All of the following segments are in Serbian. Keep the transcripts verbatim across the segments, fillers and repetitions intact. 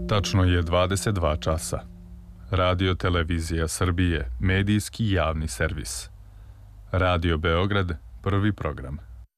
Tačno je dvadeset dva časa. Radio Televizija Srbije, medijski javni servis. Radio Beograd, prvi program.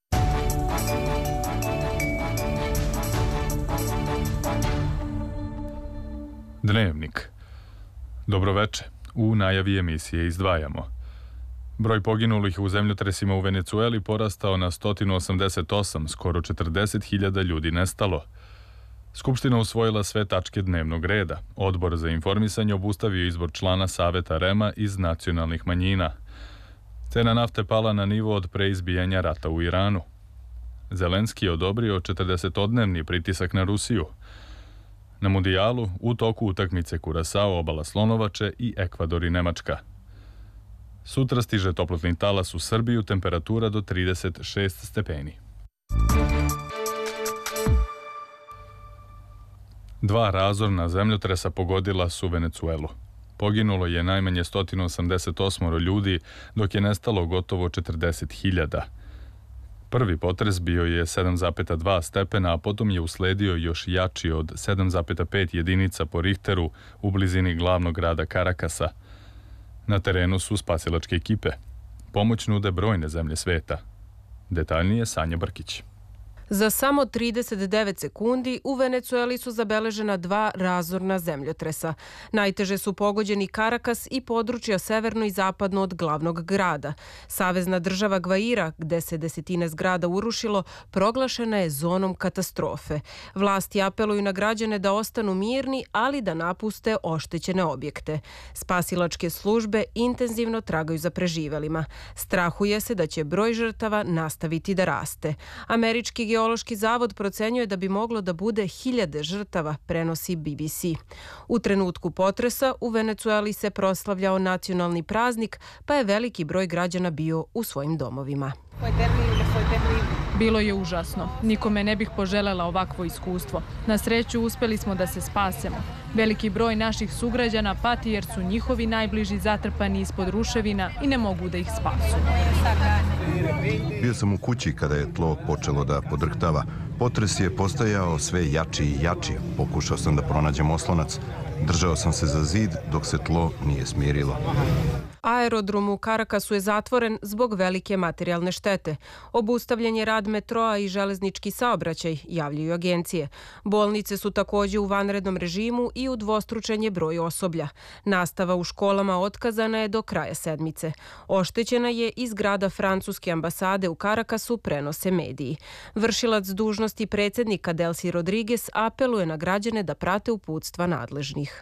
Dnevnik. Dobroveče. U najavi emisije izdvajamo. Broj poginulih u zemljotresima u Venecueli porastao na sto osamdeset osam, skoro četrdeset hiljada ljudi nestalo. Skupština usvojila sve tačke dnevnog reda. Odbor za informisanje obustavio izbor člana Saveta REM-a iz nacionalnih manjina. Cena nafte pala na nivo od pre izbijanja rata u Iranu. Zelenski je odobrio četrdesetodnevni pritisak na Rusiju. Na mundijalu u toku utakmice Kurasao, Obala Slonovače i Ekvador i Nemačka. Sutra stiže toplotni talas u Srbiju, temperatura do trideset šest stepeni. Dva razorna zemljotresa pogodila su Venecuelu. Poginulo je najmanje sto osamdeset osam ljudi, dok je nestalo gotovo četrdeset hiljada. Prvi potres bio je sedam zarez dva stepena, a potom je usledio još jači od sedam zarez pet jedinica po Richteru u blizini glavnog grada Karakasa. Na terenu su spasilačke ekipe. Pomoć nude brojne zemlje sveta. Detaljnije Sanja Brkić. Za samo trideset devet sekundi u Venecueli su zabeležena dva razorna zemljotresa. Najteže su pogođeni Karakas i područja severno i zapadno od glavnog grada. Savezna država Gvaira, gde se desetine zgrada urušilo, proglašena je zonom katastrofe. Vlasti apeluju na građane da ostanu mirni, ali da napuste oštećene objekte. Spasilačke službe intenzivno tragaju za preživelima. Strahuje se da će broj žrtava nastaviti da raste. Američki Geološki zavod procenjuje da bi moglo da bude hiljade žrtava, prenosi B B C. U trenutku potresa u Venecueli se proslavljao nacionalni praznik, pa je veliki broj građana bio u svojim domovima. Bilo je užasno. Nikome ne bih poželela ovakvo iskustvo. Na sreću uspeli smo da se spasemo. Veliki broj naših sugrađana pati jer su njihovi najbliži zatrpani ispod ruševina i ne mogu da ih spasu. Bio sam u kući kada je tlo počelo da podrhtava. Potres je postajao sve jači i jači. Pokušao sam da pronađem oslonac. Držao sam se za zid dok se tlo nije smirilo. Aerodrom u Karakasu je zatvoren zbog velike materijalne štete. Obustavljen je rad metroa i železnički saobraćaj, javljaju agencije. Bolnice su također u vanrednom režimu i udvostručen je broj osoblja. Nastava u školama otkazana je do kraja sedmice. Oštećena je i zgrada francuske ambasade u Karakasu, prenose mediji. Vršilac dužnosti predsjednika Delcy Rodriguez apeluje na građane da prate uputstva nadležnih.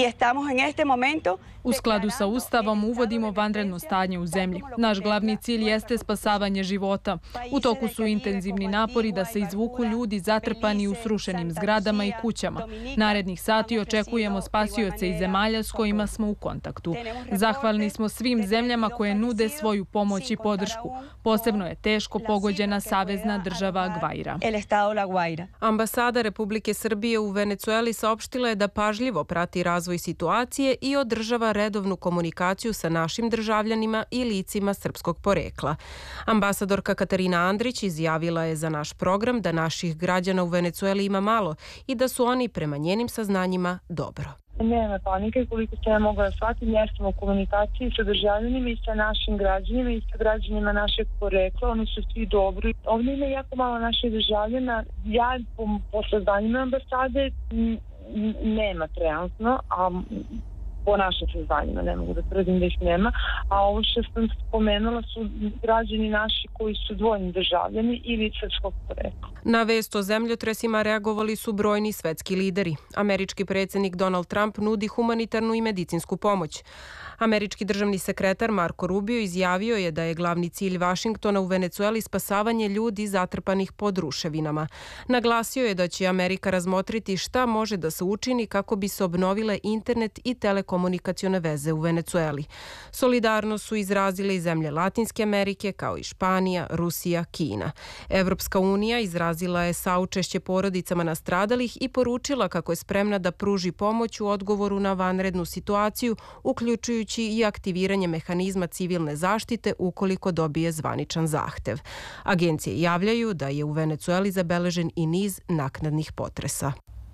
U skladu sa Ustavom uvodimo vanredno stanje u zemlji. Naš glavni cilj jeste spasavanje života. U toku su intenzivni napori da se izvuku ljudi zatrpani u srušenim zgradama i kućama. Narednih sati očekujemo spasioce iz zemalja s kojima smo u kontaktu. Zahvalni smo svim zemljama koje nude svoju pomoć i podršku. Posebno je teško pogođena savezna država Gvaira. Ambasada Republike Srbije u Venecueli saopštila je da pažljivo prati razvoj situacije i održava redovnu komunikaciju sa našim državljanima i licima srpskog porekla. Ambasadorka Katarina Andrić izjavila je za naš program da naših građana u Venecueli ima malo i da su oni prema njenim saznanjima dobro. Nema panike, koliko se ja mogu da shvatim, ja sam u komunikaciji sa državljanima i sa našim građanima i sa građanima našeg porekla, oni su svi dobri. Ovdje ima jako malo naših državljana, ja po, po saznanjima ambasade nema trenutno, a po našim saznanjima ne mogu da tvrdim da ih nema, a ovo što sam spomenula su građani naši koji su dvojni državljani ili srpskog porekla. Na vest o zemljotresima reagovali su brojni svetski lideri. Američki predsjednik Donald Trump nudi humanitarnu i medicinsku pomoć. Američki državni sekretar Marco Rubio izjavio je da je glavni cilj Vašingtona u Venecueli spasavanje ljudi zatrpanih pod ruševinama. Naglasio je da će Amerika razmotriti šta može da se učini kako bi se obnovile internet i telekomunikacione veze u Venecueli. Solidarnost su izrazile i zemlje Latinske Amerike kao i Španija, Rusija, Kina. Evropska unija izrazila je saučešće porodicama nastradalih i poručila kako je spremna da pruži pomoć u odgovoru na vanrednu situaciju, uključujući i aktiviranje mehanizma civilne zaštite ukoliko dobije zvaničan zahtev. Agencije javljaju da je u Venecueli zabeležen i niz naknadnih potresa.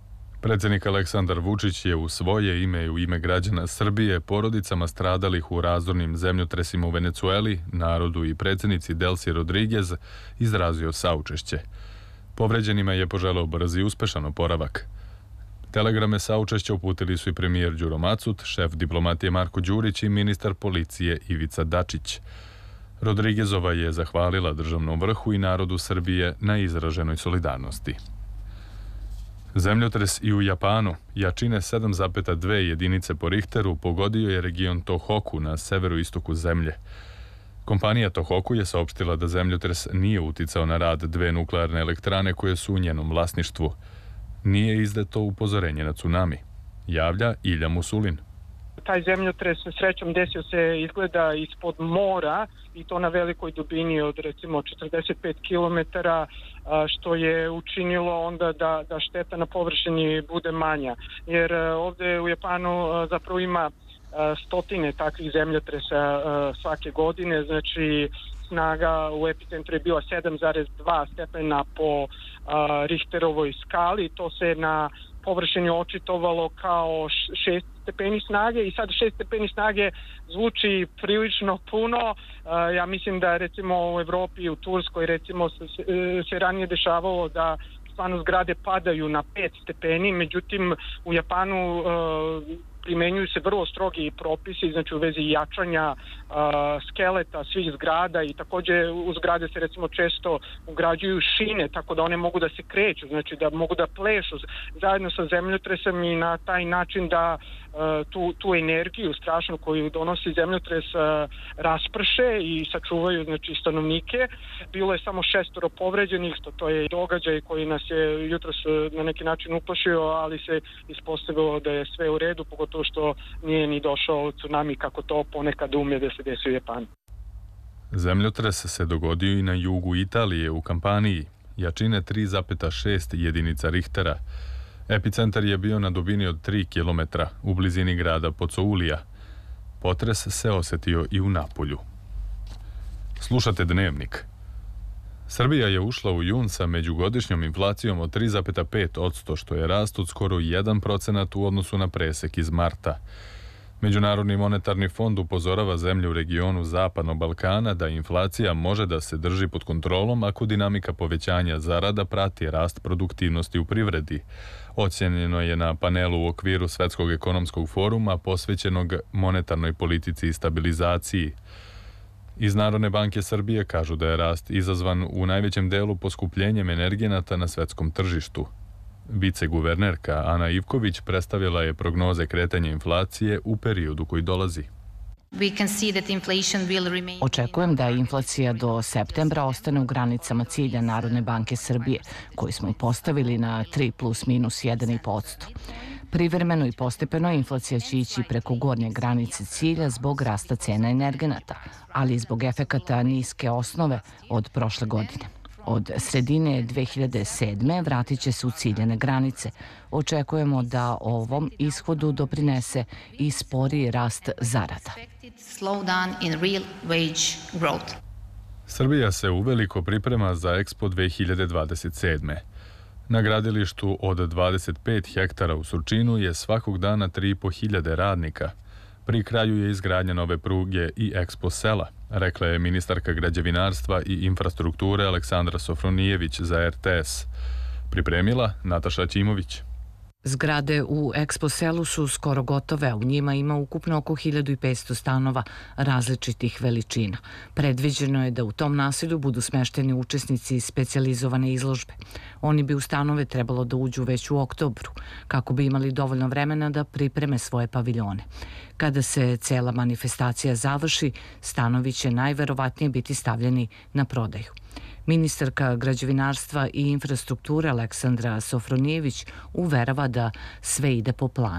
Predsjednik Aleksandar Vučić je u svoje ime i u ime građana Srbije porodicama stradalih u razornim zemljotresima u Venecueli, narodu i predsjednici Delsi Rodriguez izrazio saučešće. Povređenima je poželeo brz i uspešan oporavak. Telegrame saučešća uputili su i premijer Đuro Macut, šef diplomatije Marko Đurić i ministar policije Ivica Dačić. Rodriguezova je zahvalila državnom vrhu i narodu Srbije na izraženoj solidarnosti. Zemljotres i u Japanu, jačine sedam zarez dve jedinice po Richteru, pogodio je region Tohoku na severoistoku zemlje. Kompanija Tohoku je saopštila da zemljotres nije uticao na rad dve nuklearne elektrane koje su u njenom vlasništvu. Nije izdato upozorenje na tsunami, javlja Ilja Musulin. Taj zemljotres srećom desio se izgleda ispod mora i to na velikoj dubini od recimo četrdeset pet kilometara, što je učinilo onda da, da šteta na površini bude manja. Jer ovdje u Japanu zapravo ima stotine takvih zemljotresa svake godine, znači snaga u epicentru je bila sedam zarez dva stepena po Richterovoj skali, to se na površini očitovalo kao šest stepeni snage i sad šest stepeni snage zvuči prilično puno. Ja mislim da recimo u Evropi, u Turskoj recimo se, se ranije dešavalo da stvarno zgrade padaju na pet stepeni, međutim u Japanu primenjuju se vrlo strogi propisi, znači u vezi jačanja uh, skeleta svih zgrada i također u zgrade se recimo često ugrađuju šine, tako da one mogu da se kreću, znači da mogu da plešu zajedno sa zemljotresom i na taj način da uh, tu, tu energiju strašnu koju donosi zemljotres uh, rasprše i sačuvaju znači stanovnike. Bilo je samo šestoro povređenih, to, to je događaj koji nas je jutros na neki način uplašio, ali se ispostavilo da je sve u redu, pogotovo to što nije ni došao tsunami kako to ponekad umije da se desi u Japanu. Zemljotres se dogodio i na jugu Italije u Kampaniji, jačine tri zarez šest jedinica Richtera. Epicentar je bio na dubini od tri kilometra u blizini grada Pocoulija. Potres se osetio i u Napolju. Slušate Dnevnik. Srbija je ušla u jun sa međugodišnjom inflacijom od tri zarez pet posto, što je rast od skoro jedan procenat u odnosu na presek iz marta. Međunarodni monetarni fond upozorava zemlje u regionu Zapadnog Balkana da inflacija može da se drži pod kontrolom ako dinamika povećanja zarada prati rast produktivnosti u privredi. Ocjenjeno je na panelu u okviru Svetskog ekonomskog foruma posvećenog monetarnoj politici i stabilizaciji. Iz Narodne banke Srbije kažu da je rast izazvan u najvećem delu poskupljenjem energenata na svetskom tržištu. Viceguvernerka Ana Ivković predstavila je prognoze kretanja inflacije u periodu koji dolazi. Očekujem da inflacija do septembra ostane u granicama cilja Narodne banke Srbije, koji smo postavili na tri plus minus jedan zarez pet posto. Privremeno i postepeno inflacija će ići preko gornje granice cilja zbog rasta cena energenata, ali i zbog efekata niske osnove od prošle godine. Od sredine dve hiljade sedme vratit će se u ciljene granice. Očekujemo da ovom ishodu doprinese i sporiji rast zarada. Srbija se uveliko priprema za Expo dve hiljade dvadeset sedme. Na gradilištu od dvadeset pet hektara u Surčinu je svakog dana tri i po hiljade radnika. Pri kraju je izgradnja nove pruge i Expo sela, rekla je ministarka građevinarstva i infrastrukture Aleksandra Sofronijević za R T S. Pripremila Nataša Ćimović. Zgrade u Expo selu su skoro gotove, u njima ima ukupno oko hiljadu petsto stanova različitih veličina. Predviđeno je da u tom naselju budu smešteni učesnici specijalizovane izložbe. Oni bi u stanove trebalo da uđu već u oktobru, kako bi imali dovoljno vremena da pripreme svoje paviljone. Kada se cela manifestacija završi, stanovi će najverovatnije biti stavljeni na prodaju. Ministarka građevinarstva i infrastrukture Aleksandra Sofronijević uverava da sve ide po planu.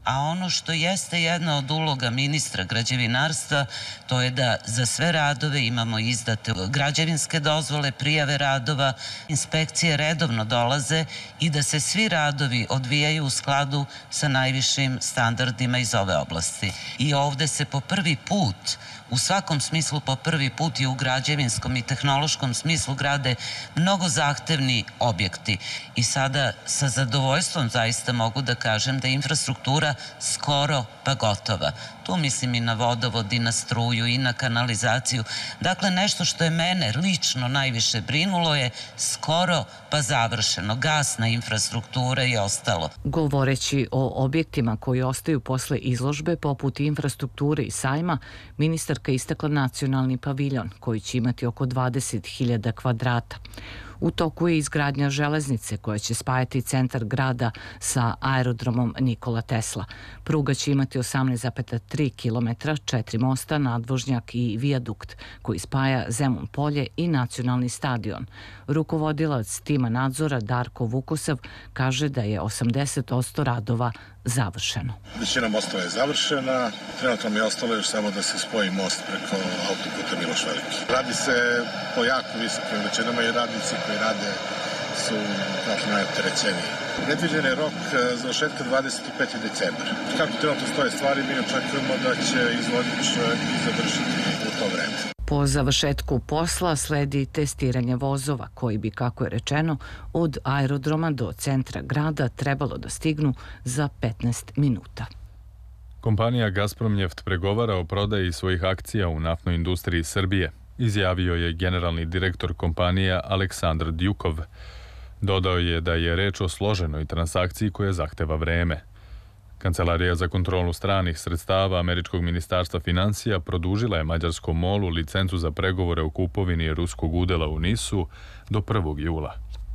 A ono što jeste jedna od uloga ministra građevinarstva, to je da za sve radove imamo izdate građevinske dozvole, prijave radova, inspekcije redovno dolaze i da se svi radovi odvijaju u skladu sa najvišim standardima iz ove oblasti. I ovde se po prvi put, u svakom smislu po prvi put i u građevinskom i tehnološkom smislu grade mnogo zahtevni objekti. I sada sa zadovoljstvom zaista mogu da kažem da je infrastruktura skoro pa gotova. Tu mislim i na vodovod, i na struju, i na kanalizaciju. Dakle, nešto što je mene lično najviše brinulo je skoro pa završeno. Gasna infrastruktura i ostalo. Govoreći o objektima koji ostaju posle izložbe, poput infrastrukture i sajma, ministarka istakla nacionalni paviljon, koji će imati oko dvadeset hiljada kvadrata. U toku je izgradnja železnice koja će spajati centar grada sa aerodromom Nikola Tesla. Pruga će imati osamnaest zarez tri kilometra, četiri mosta, nadvožnjak i vijadukt koji spaja Zemun polje i nacionalni stadion. Rukovodilac tima nadzora Darko Vukosav kaže da je osamdeset posto radova završeno. Većina mostova je završena, trenutno mi je ostalo još samo da se spoji most preko autoputa Miloš Veliki. Radi se po jako visokim veličinama i radnici koji rade su dakle, najopterećeniji. Predviđen je rok završetka dvadeset peti decembar. Kako trenutno stoje stvari, mi očekujemo da će izvodič i završiti u to vreme. Po završetku posla sledi testiranje vozova koji bi, kako je rečeno, od aerodroma do centra grada trebalo da stignu za petnaest minuta. Kompanija Gazpromnjeft pregovara o prodaji svojih akcija u naftnoj industriji Srbije, izjavio je generalni direktor kompanije Aleksandar Djukov. Dodao je da je reč o složenoj transakciji koja zahteva vreme. Kancelarija za kontrolu stranih sredstava Američkog ministarstva finansija produžila je mađarskom molu licencu za pregovore o kupovini ruskog udela u Nisu do prvog jula.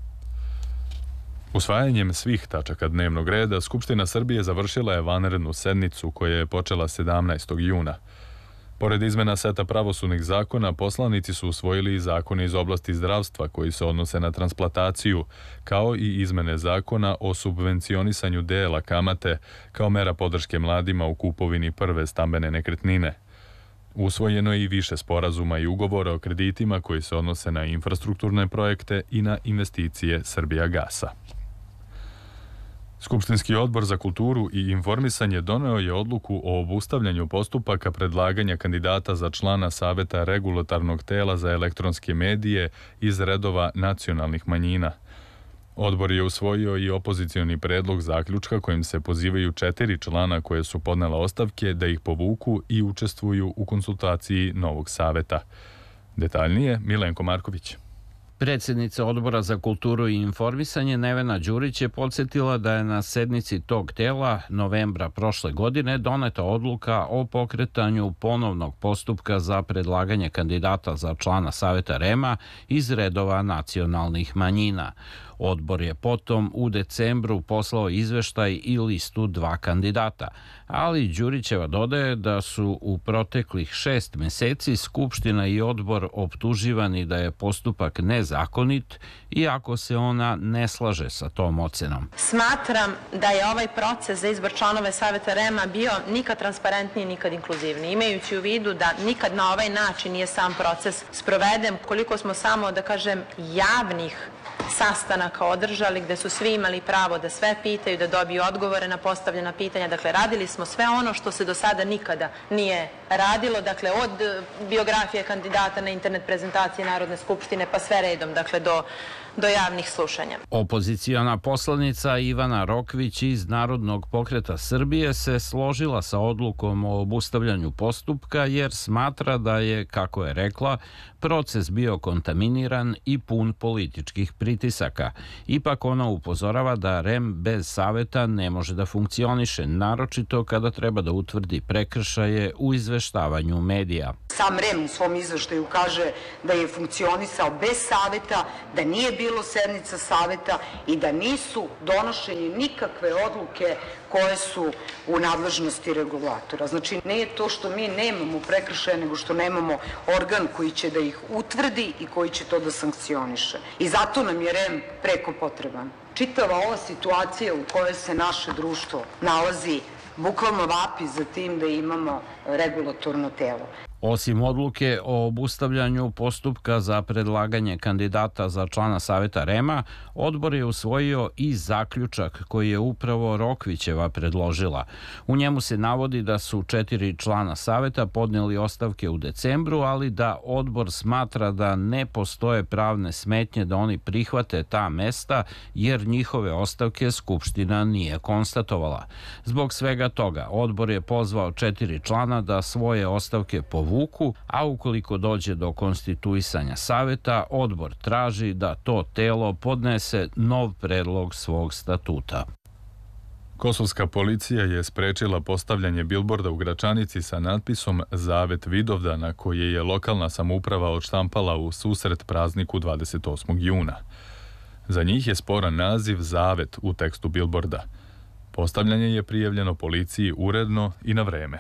Usvajanjem svih tačaka dnevnog reda, Skupština Srbije završila je vanrednu sednicu koja je počela sedamnaestog juna. Pored izmena seta pravosudnih zakona, poslanici su usvojili i zakone iz oblasti zdravstva koji se odnose na transplantaciju, kao i izmene zakona o subvencionisanju dela kamate kao mera podrške mladima u kupovini prve stambene nekretnine. Usvojeno je i više sporazuma i ugovora o kreditima koji se odnose na infrastrukturne projekte i na investicije Srbijagasa. Skupštinski odbor za kulturu i informisanje doneo je odluku o obustavljanju postupaka predlaganja kandidata za člana Saveta regulatornog tela za elektronske medije iz redova nacionalnih manjina. Odbor je usvojio i opozicioni predlog zaključka kojim se pozivaju četiri člana koje su podnela ostavke da ih povuku i učestvuju u konsultaciji novog saveta. Detaljnije, Milenko Marković. Predsjednica Odbora za kulturu i informisanje Nevena Đurić je podsjetila da je na sednici tog tela novembra prošle godine doneta odluka o pokretanju ponovnog postupka za predlaganje kandidata za člana Saveta REM-a iz redova nacionalnih manjina. Odbor je potom u decembru poslao izveštaj i listu dva kandidata, ali Đurićeva dodaje da su u proteklih šest meseci Skupština i odbor optuživani da je postupak nezakonit, iako se ona ne slaže sa tom ocenom. Smatram da je ovaj proces za izbor članove Saveta REM-a bio nikad transparentniji, nikad inkluzivniji, imajući u vidu da nikad na ovaj način nije sam proces sproveden, koliko smo samo, da kažem, javnih sastanaka održali gde su svi imali pravo da sve pitaju, da dobiju odgovore na postavljena pitanja. Dakle, radili smo sve ono što se do sada nikada nije radilo, dakle, od biografije kandidata na internet prezentaciji Narodne skupštine pa sve redom, dakle, do do javnih slušanja. Opozicijona poslanica Ivana Rokvić iz Narodnog pokreta Srbije se složila sa odlukom o obustavljanju postupka jer smatra da je, kako je rekla, proces bio kontaminiran i pun političkih pritisaka. Ipak ona upozorava da REM bez saveta ne može da funkcioniše, naročito kada treba da utvrdi prekršaje u izveštavanju medija. Sam REM u svom izveštaju kaže da je funkcionisao bez saveta, da nije bilo sednica saveta i da nisu donošenje nikakve odluke koje su u nadležnosti regulatora. Znači, nije to što mi nemamo prekršaje, nego što nemamo organ koji će da ih utvrdi i koji će to da sankcioniše. I zato nam je REM preko potreban. Čitava ova situacija u kojoj se naše društvo nalazi bukvalno vapi za tim da imamo regulatorno telo. Osim odluke o obustavljanju postupka za predlaganje kandidata za člana Saveta R E M-a, odbor je usvojio i zaključak koji je upravo Rokvićeva predložila. U njemu se navodi da su četiri člana Saveta podnijeli ostavke u decembru, ali da odbor smatra da ne postoje pravne smetnje da oni prihvate ta mesta, jer njihove ostavke Skupština nije konstatovala. Zbog svega toga, odbor je pozvao četiri člana da svoje ostavke povuku, a ukoliko dođe do konstituisanja Saveta, odbor traži da to telo podnese nov predlog svog statuta. Kosovska policija je sprečila postavljanje bilborda u Gračanici sa natpisom Zavet Vidovdana, koje je lokalna samouprava odštampala u susret prazniku dvadeset osmog juna. Za njih je sporan naziv Zavet u tekstu bilborda. Postavljanje je prijavljeno policiji uredno i na vreme.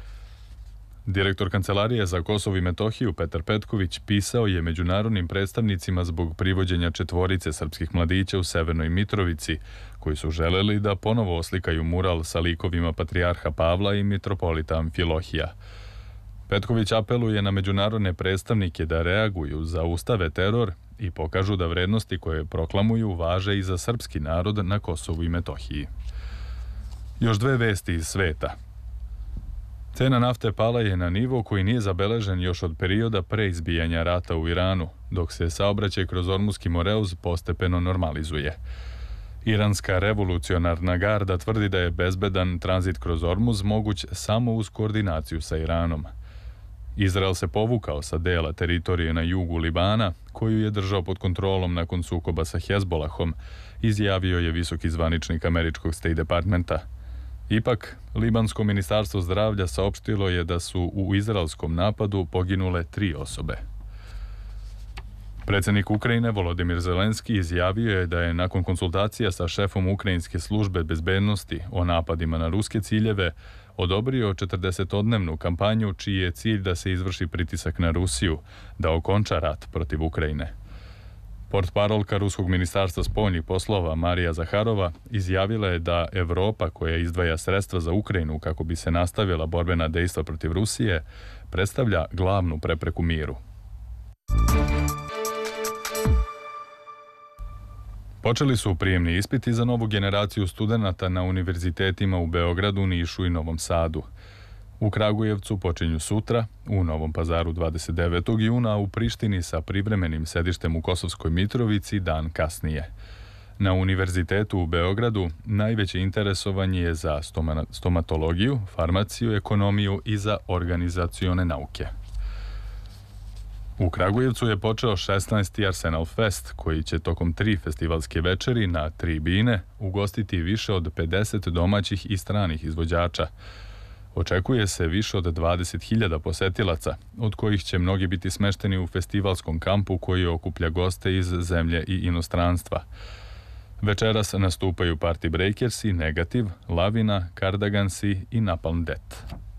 Direktor Kancelarije za Kosovo i Metohiju Petar Petković pisao je međunarodnim predstavnicima zbog privođenja četvorice srpskih mladića u Severnoj Mitrovici, koji su želeli da ponovo oslikaju mural sa likovima patrijarha Pavla i mitropolita Amfilohija. Petković apeluje na međunarodne predstavnike da reaguju, zaustave teror i pokažu da vrednosti koje proklamuju važe i za srpski narod na Kosovu i Metohiji. Još dve vesti iz sveta. Cena nafte pala je na nivo koji nije zabeležen još od perioda pre izbijanja rata u Iranu, dok se saobraćaj kroz Ormuski Moreuz postepeno normalizuje. Iranska revolucionarna garda tvrdi da je bezbedan tranzit kroz Ormuz moguć samo uz koordinaciju sa Iranom. Izrael se povukao sa dela teritorije na jugu Libana, koju je držao pod kontrolom nakon sukoba sa Hezbolahom, izjavio je visoki zvaničnik američkog State Departmenta. Ipak, Libansko ministarstvo zdravlja saopštilo je da su u izraelskom napadu poginule tri osobe. Predsjednik Ukrajine Volodimir Zelenski izjavio je da je nakon konsultacija sa šefom Ukrajinske službe bezbednosti o napadima na ruske ciljeve odobrio četrdesetodnevnu kampanju čiji je cilj da se izvrši pritisak na Rusiju, da okonča rat protiv Ukrajine. Portparolka Ruskog ministarstva spoljnih poslova Marija Zaharova izjavila je da Evropa, koja izdvaja sredstva za Ukrajinu kako bi se nastavila borbena dejstva protiv Rusije, predstavlja glavnu prepreku miru. Počeli su prijemni ispiti za novu generaciju studenata na univerzitetima u Beogradu, Nišu i Novom Sadu. U Kragujevcu počinju sutra, u Novom Pazaru dvadeset devetog juna, a u Prištini sa privremenim sedištem u Kosovskoj Mitrovici dan kasnije. Na univerzitetu u Beogradu najveće interesovanje je za stomatologiju, farmaciju, ekonomiju i za organizacione nauke. U Kragujevcu je počeo šesnaesti Arsenal Fest, koji će tokom tri festivalske večeri na tri bine ugostiti više od pedeset domaćih i stranih izvođača. Očekuje se više od dvadeset hiljada posetilaca, od kojih će mnogi biti smešteni u festivalskom kampu koji okuplja goste iz zemlje i inostranstva. Večeras nastupaju Party Breakersi, Negativ, Lavina, Kardagansi i Napalm Death.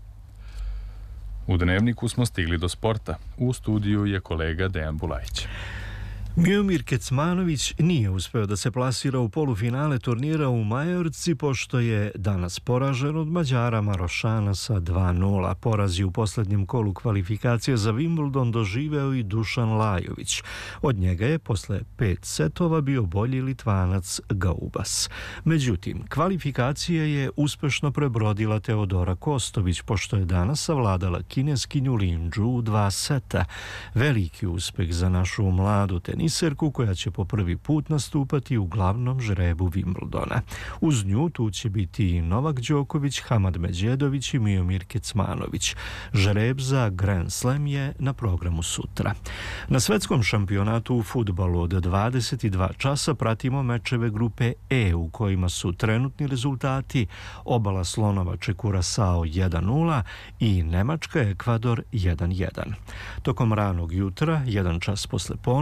U Dnevniku smo stigli do sporta. U studiju je kolega Dejan Bulajić. Miomir Kecmanović nije uspeo da se plasira u polufinale turnira u Majorci, pošto je danas poražen od Mađara Marošana sa dva nula. Poraz je u posljednjem kolu kvalifikacije za Wimbledon doživeo i Dušan Lajović. Od njega je posle pet setova bio bolji Litvanac Gaubas. Međutim, kvalifikacije je uspešno prebrodila Teodora Kostović, pošto je danas savladala kineskinju Lin-đu u dva seta. Veliki uspeh za našu mladu teniserku teniserku koja će po prvi put nastupati u glavnom žrebu Wimbledona. Uz nju tu će biti i Novak Đoković, Hamad Međedović i Miomir Kecmanović. Žreb za Grand Slam je na programu sutra. Na svetskom šampionatu u fudbalu od dvadeset dva časa pratimo mečeve grupe E u kojima su trenutni rezultati Obala Slonovače Kurasao jedan nula i Nemačka Ekvador jedan jedan. Tokom ranog jutra, jedan čas posle ponoći, meč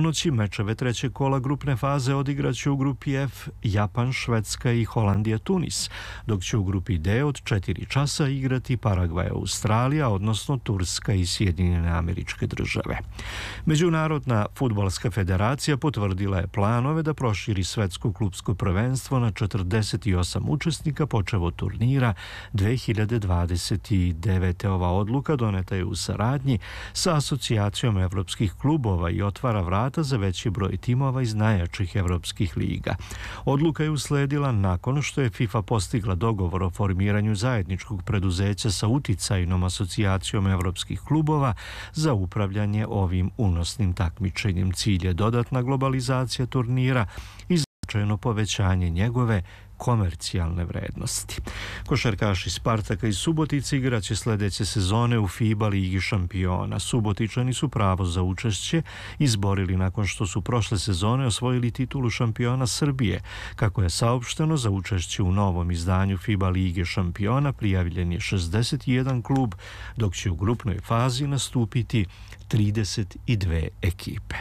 mečeve trećeg kola grupne faze odigraće u grupi F Japan, Švedska i Holandija, Tunis, dok će u grupi D od četiri časa igrati Paragvaj, Australija, odnosno Turska i Sjedinjene Američke Države. Međunarodna fudbalska federacija potvrdila je planove da proširi svetsko klupsko prvenstvo na četrdeset osam učesnika počev od turnira dve hiljade dvadeset devete. Ova odluka doneta je u saradnji sa Asocijacijom evropskih klubova i otvara vrata za veći broj timova iz najjačih evropskih liga. Odluka je usledila nakon što je FIFA postigla dogovor o formiranju zajedničkog preduzeća sa uticajnom Asocijacijom evropskih klubova za upravljanje ovim unosnim takmičenjem. Cilj je dodatna globalizacija turnira i značajno povećanje njegove komercijalne vrednosti. Košarkaši Spartaka iz Subotice igraće sledeće sezone u FIBA Ligi šampiona. Subotičani su pravo za učešće izborili nakon što su prošle sezone osvojili titulu šampiona Srbije. Kako je saopšteno, za učešće u novom izdanju FIBA Lige šampiona prijavljen je šezdeset jedan klub, dok će u grupnoj fazi nastupiti trideset dve ekipe.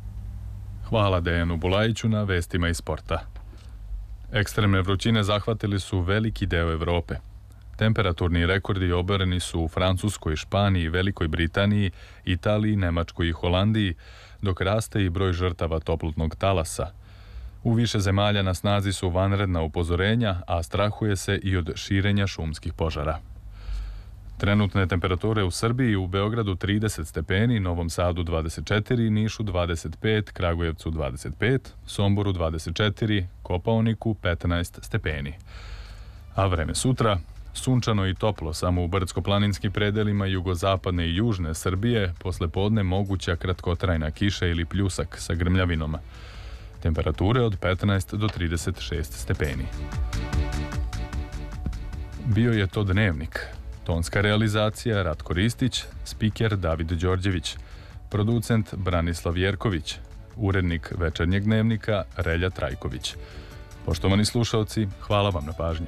Hvala Dejanu Bulajiću na vestima iz sporta. Ekstremne vrućine zahvatili su veliki deo Evrope. Temperaturni rekordi oboreni su u Francuskoj, Španiji, Velikoj Britaniji, Italiji, Nemačkoj i Holandiji, dok raste i broj žrtava toplotnog talasa. U više zemalja na snazi su vanredna upozorenja, a strahuje se i od širenja šumskih požara. Trenutne temperature u Srbiji: u Beogradu trideset stepeni, Novom Sadu dvadeset četiri, Nišu dvadeset pet, Kragujevcu dvadeset pet, Somboru dvadeset četiri, Kopaoniku petnaest stepeni. A vreme sutra: sunčano i toplo samo u brdsko-planinskim predelima jugozapadne i južne Srbije, posle podne moguća kratkotrajna kiša ili pljusak sa grmljavinom. Temperature od petnaest do trideset šest stepeni. Bio je to Dnevnik. Tonska realizacija Ratko Ristić, spiker David Đorđević, producent Branislav Jerković, urednik Večernjeg dnevnika Relja Trajković. Poštovani slušalci, hvala vam na pažnji.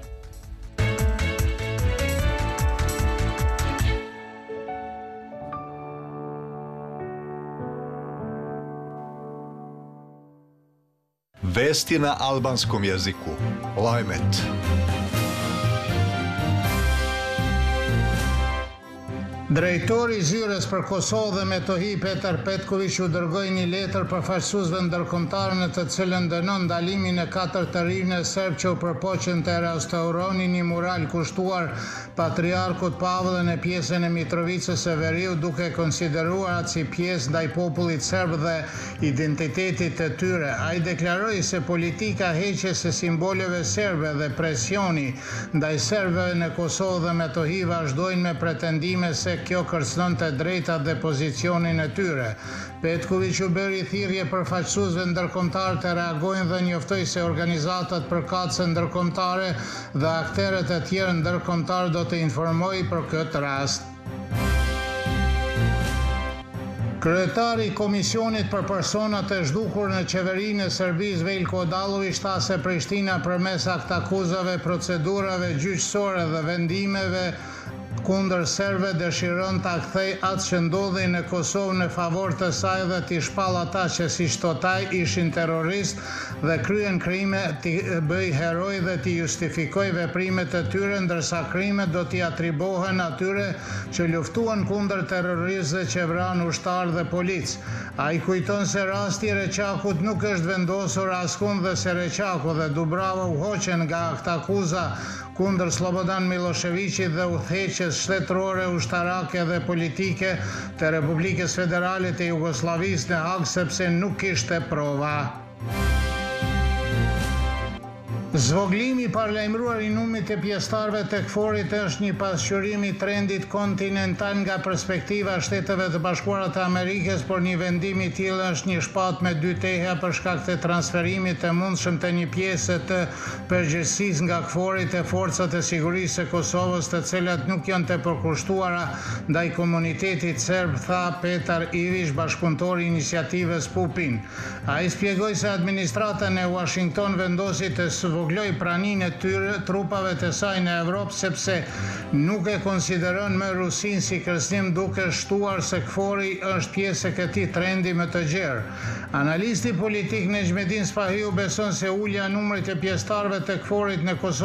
Vesti na albanskom jeziku. Lajmet. Drejtori i zyres për Kosovë dhe Metohi Petar Petković u dërgoi një letër përfaqësuesve ndërkombëtar në të cilën dënon ndalimin e katër të rinjve serb që u përpoqën të restauronin një mural kushtuar patriarkut Pavëllën e pjesën e Mitrovicës së Veriut, duke konsideruar atë si pjesë ndaj popullit serb dhe identitetit të tyre. Ai deklaroi se politika heqjes së simboleve serbe dhe presioni ndaj serbëve në Kosovë dhe Metohi vazhdojnë me pretendime se kjo kërcënon të drejtat dhe pozicionin e tyre. Petković u bëri thirrje përfaqësuesve ndërkombëtar të reagojnë dhe njoftoi se organizatat përkatëse ndërkombëtare dhe aktorët e tjerë ndërkombëtar do të informojë për këtë rast. Kryetari i Komisionit për personat e zhdukur në qeverinë e Serbisë, Veljko Odalović, tha se Prishtina përmes aktakuzave, procedurave gjyqësore dhe vendimeve kundër serve dëshiron ta kthej atë që ndodhi në Kosovë në favor të saj dhe t'i shpall ata që si shtotaj ishin terrorist dhe kryen krime, t'i bëj heroj dhe t'i justifikoj veprimet e tyre, ndërsa krimet do t'i atribohen atyre që luftuan kundër terroristëve që vranë ushtar dhe polic. Ai kujton se rasti i Reçakut nuk është vendosur askund dhe se Reçaku dhe Dubrava u hoqen nga aktakuza kundër Slobodan Miloševićit dhe udhëheqjes shtetërore, ushtarake dhe politike të Republikës Federale të Jugosllavisë në Hag sepse nuk kishte prova. Zvoglimi paralajmëruar i numrit të pjesëtarëve të KFOR-it është një pasqyrim i trendit kontinental nga perspektiva e Shteteve të Bashkuara të Amerikës, por një vendim i tillë është një shpatë me dy teha për shkak të transferimit të mundshëm të një pjese të përgjegjësisë nga KFOR-i te forcat e sigurisë së Kosovës, të cilat nuk janë të përkushtuara ndaj komunitetit serb, tha Petar Ivić, bashkëpunëtor i iniciativës Pupin. Ai shpjegoi se administrata në Washington vendosi të zvogëloj praninë e tyre trupave të saj në Evropë sepse nuk e konsideron më Rusinë si kërcënim, duke shtuar se KFOR-i është pjesë e këtij trendi më të gjerë. Analisti politik Nejmedin Spahiu beson se ulja e numrit të pjesëtarëve të KFOR-it në Kosovë